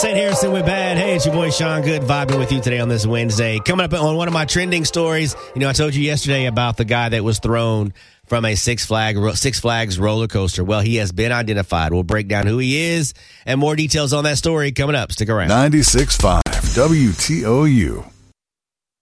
St. Harrison with Bad. Hey, it's your boy Sean Good vibing with you today on this Wednesday. Coming up on one of my trending stories, I told you yesterday about the guy that was thrown from a Six Flags roller coaster. Well, he has been identified. We'll break down who he is and more details on that story coming up. Stick around. 96.5 WTOU.